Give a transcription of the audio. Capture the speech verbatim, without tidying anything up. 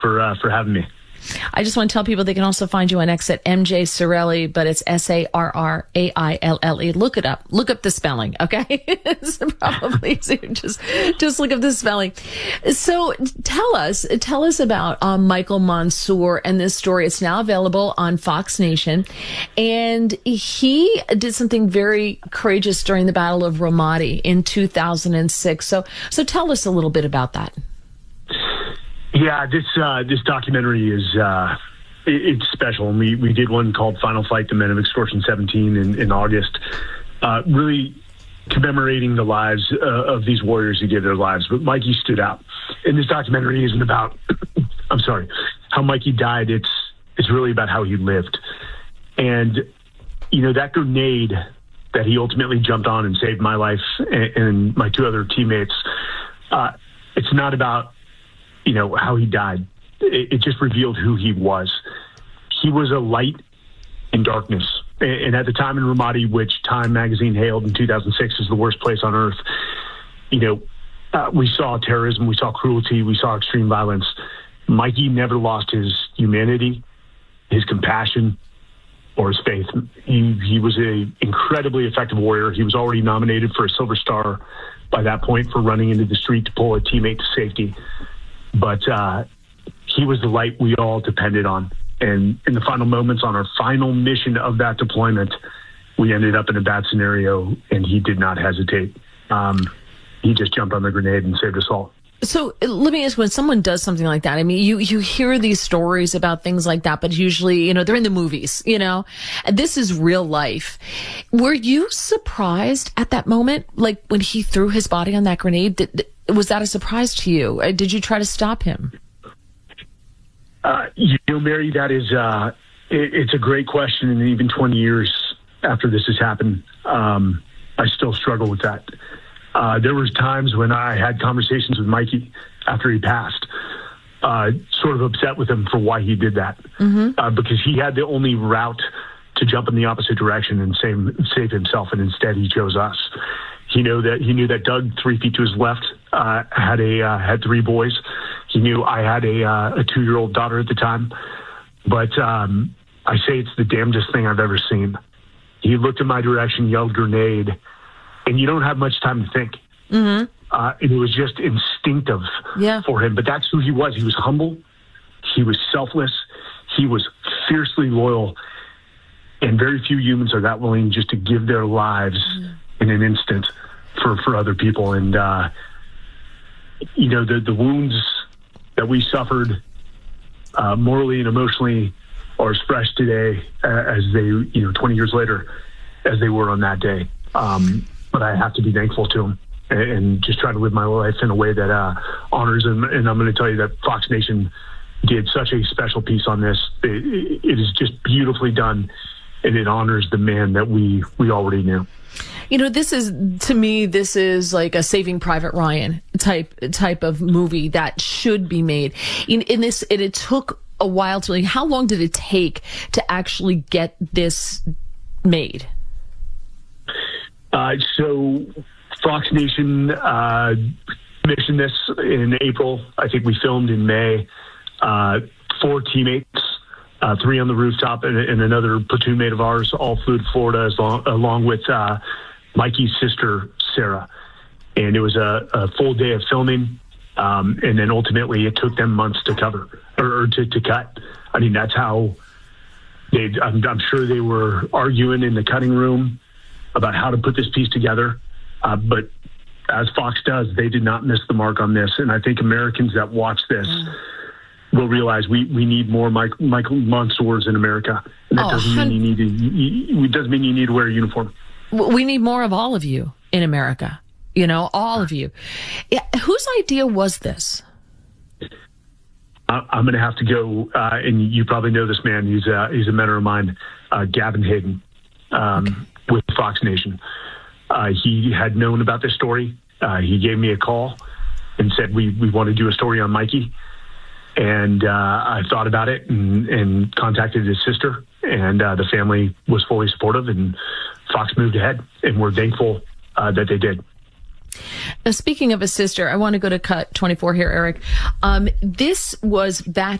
for uh, for having me. I just want to tell people they can also find you on X at M J Sarraili, but it's S A R R A I L L E. Look it up. Look up the spelling, okay? It's probably easier. Just, just look up the spelling. So tell us, tell us about um, Michael Monsoor and this story. It's now available on Fox Nation. And he did something very courageous during the Battle of Ramadi in two thousand six. So, so tell us a little bit about that. Yeah, this uh, this documentary is uh, it, it's special. And we, we did one called Final Fight, The Men of Extortion seventeen in, in August, uh, really commemorating the lives uh, of these warriors who gave their lives. But Mikey stood out. And this documentary isn't about, I'm sorry, how Mikey died. It's, it's really about how he lived. And, you know, that grenade that he ultimately jumped on and saved my life and, and my two other teammates, uh, it's not about, you know, how he died. It, it just revealed who he was. He was a light in darkness. And, and at the time in Ramadi, which Time magazine hailed in two thousand six as the worst place on earth, you know, uh, we saw terrorism, we saw cruelty, we saw extreme violence. Mikey never lost his humanity, his compassion, or his faith. He, he was an incredibly effective warrior. He was already nominated for a Silver Star by that point for running into the street to pull a teammate to safety. But uh, he was the light we all depended on. And in the final moments on our final mission of that deployment, we ended up in a bad scenario, and he did not hesitate. Um, he just jumped on the grenade and saved us all. So let me ask, when someone does something like that, I mean, you, you hear these stories about things like that, but usually, you know, they're in the movies, you know, and this is real life. Were you surprised at that moment? Like when he threw his body on that grenade, did, was that a surprise to you? Did you try to stop him? Uh, you know, Mary, that is, uh, it, it's a great question. And even twenty years after this has happened, um, I still struggle with that. Uh, there was times when I had conversations with Mikey after he passed, uh, sort of upset with him for why he did that, mm-hmm. uh, because he had the only route to jump in the opposite direction and save, save himself. And instead he chose us. He knew that he knew that Doug, three feet to his left, uh, had a uh, had three boys. He knew I had a uh, a two year old daughter at the time. But um, I say it's the damnedest thing I've ever seen. He looked in my direction, yelled grenade, and you don't have much time to think. Mm-hmm. Uh, and it was just instinctive yeah. for him. But that's who he was. He was humble. He was selfless. He was fiercely loyal. And very few humans are that willing just to give their lives mm-hmm. in an instant for, for other people. And, uh, you know, the, the wounds that we suffered uh, morally and emotionally are as fresh today uh, as they, you know, twenty years later, as they were on that day. Um, but I have to be thankful to him and, and just try to live my life in a way that uh, honors him. And I'm going to tell you that Fox Nation did such a special piece on this. It, it is just beautifully done, and it honors the man that we, we already knew. You know, this is, to me, this is like a Saving Private Ryan type type of movie that should be made. In, in this, and it took a while to, like, how long did it take to actually get this made? Uh, so Fox Nation uh, commissioned this in April. I think we filmed in May. Uh, four teammates, uh, three on the rooftop, and, and another platoon mate of ours all flew to Florida as long, along with uh, Mikey's sister, Sarah. And it was a, a full day of filming. Um, and then ultimately it took them months to cover or, or to, to cut. I mean, that's how they, I'm, I'm sure they were arguing in the cutting room about how to put this piece together. Uh, but as Fox does, they did not miss the mark on this. And I think Americans that watch this mm. will realize we, we need more Mike, Michael Monsoors in America. And that oh, doesn't mean you need to, you, it doesn't mean you need to wear a uniform. We need more of all of you in America. You know, all of you. Yeah, whose idea was this? I'm going to have to go, uh, and you probably know this man. He's a, he's a mentor of mine, uh, Gavin Hayden, um, okay. with Fox Nation. Uh, he had known about this story. Uh, he gave me a call and said, we, we want to do a story on Mikey. And uh, I thought about it and, and contacted his sister, and uh, the family was fully supportive, and Fox moved ahead, and we're thankful uh, that they did. Now, speaking of a sister, I want to go to cut twenty-four here, Eric. Um, this was back